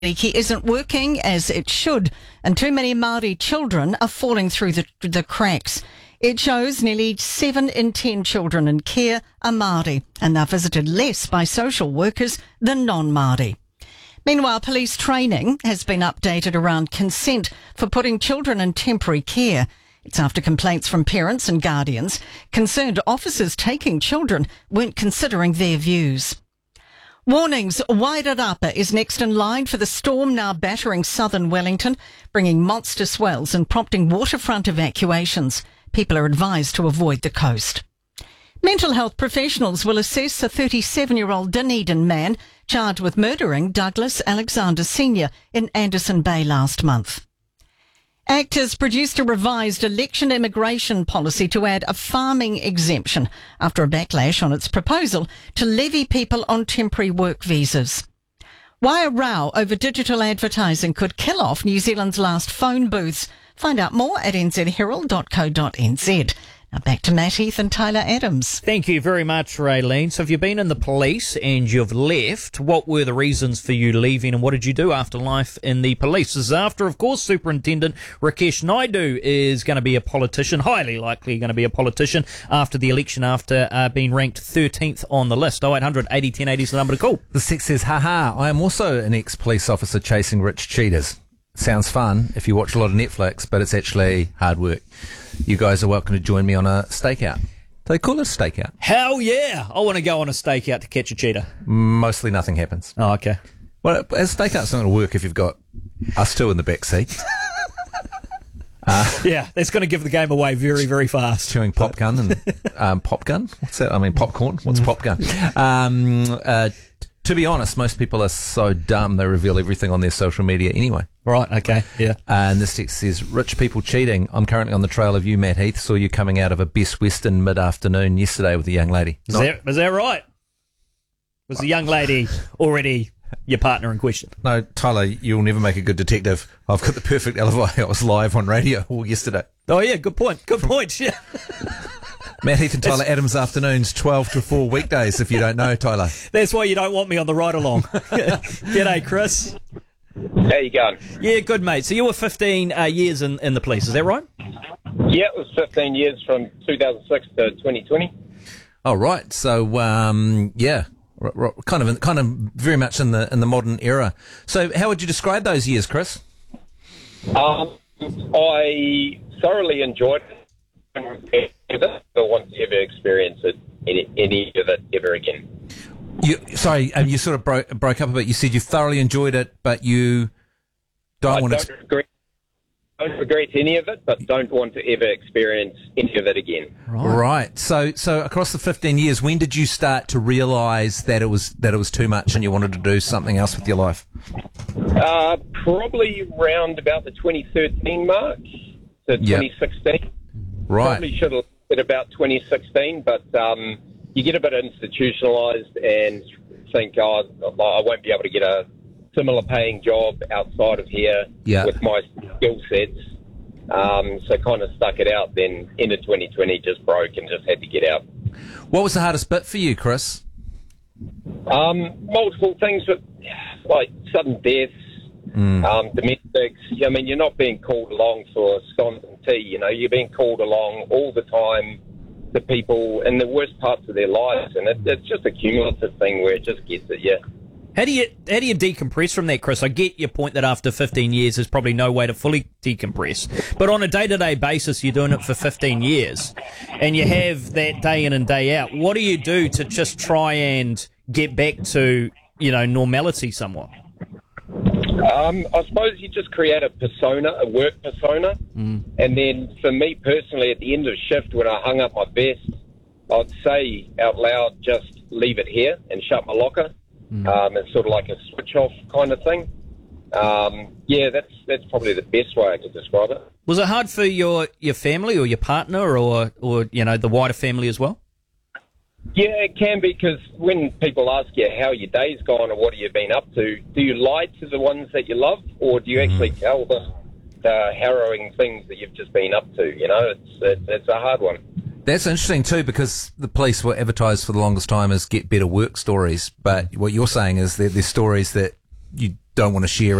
isn't working as it should, and too many Māori children are falling through the cracks. It shows nearly 7 in 10 children in care are Māori, and they're visited less by social workers than non-Māori. Meanwhile, police training has been updated around consent for putting children in temporary care. It's after complaints from parents and guardians concerned officers taking children weren't considering their views. Warnings, Wairarapa is next in line for the storm now battering southern Wellington, bringing monster swells and prompting waterfront evacuations. People are advised to avoid the coast. Mental health professionals will assess a 37-year-old Dunedin man charged with murdering Douglas Alexander Sr. in Anderson Bay last month. ACT has produced a revised election immigration policy to add a farming exemption after a backlash on its proposal to levy people on temporary work visas. Why a row over digital advertising could kill off New Zealand's last phone booths. Find out more at nzherald.co.nz. Now back to Matt Heath and Tyler Adams. Thank you very much, Raylene. So have you been in the police and you've left? What were the reasons for you leaving and what did you do after life in the police? This is after, of course, Superintendent Rakesh Naidu is going to be a politician, highly likely going to be a politician after the election, after being ranked 13th on the list. 0800 80 1080 is the number to call. The six says, haha, I am also an ex-police officer chasing rich cheaters. Sounds fun if you watch a lot of Netflix, but it's actually hard work. You guys are welcome to join me on a stakeout. Do they call it a stakeout? Hell yeah! I want to go on a stakeout to catch a cheetah. Mostly nothing happens. Oh, okay. Well, a stakeout's not going to work if you've got us two in the back seat. Yeah, that's going to give the game away very, very fast. Chewing popgun and popgun? What's that? I mean, popcorn? What's popgun? To be honest, most people are so dumb they reveal everything on their social media anyway. Right, okay, yeah. And this text says, rich people cheating. I'm currently on the trail of you, Matt Heath. Saw you coming out of a Best Western mid-afternoon yesterday with a young lady. Is that right? Was the young lady already your partner in question? No, Tyler, you'll never make a good detective. I've got the perfect alibi. I was live on radio all yesterday. Oh, yeah, good point. Good point, yeah. Matt Heath and Tyler Adams afternoons, 12 to 4 weekdays, if you don't know, Tyler. That's why you don't want me on the ride-along. G'day, Chris. How you going? Yeah, good, mate. So you were 15 years in the police, is that right? Yeah, it was 15 years from 2006 to 2020. Oh, right. So, yeah, kind of very much in the modern era. So how would you describe those years, Chris? I thoroughly enjoyed it. I don't want to ever experience any of it ever again. You sort of broke up a bit. You said you thoroughly enjoyed it, but you don't want to... Don't regret any of it, but don't want to ever experience any of it again. Right. So across the 15 years, when did you start to realise that it was too much and you wanted to do something else with your life? Probably around about the 2013 mark to 2016. Right. Probably should have said about 2016, but you get a bit institutionalised and think, I won't be able to get a similar paying job outside of here with my skill sets. So kind of stuck it out. Then end of 2020 just broke and just had to get out. What was the hardest bit for you, Chris? Multiple things, like sudden deaths, domestics. I mean, you're not being called along for scones and tea. You know, you're being called along all the time to people in the worst parts of their lives, and it's just a cumulative thing where it just gets at you. How do you decompress from that, Chris? I get your point that after 15 years there's probably no way to fully decompress. But on a day-to-day basis, you're doing it for 15 years, and you have that day in and day out. What do you do to just try and get back to, normality somewhat? I suppose you just create a work persona. And then for me personally, at the end of shift, when I hung up my vest, I'd say out loud, just leave it here and shut my locker. It's sort of like a switch off kind of thing. That's probably the best way I could describe it. Was it hard for your family or your partner or the wider family as well? Yeah, it can be, because when people ask you how your day's gone or what have you been up to, do you lie to the ones that you love, or do you actually tell them the harrowing things that you've just been up to? It's a hard one. That's interesting too, because the police were advertised for the longest time as get better work stories, but what you're saying is that they're stories that you don't want to share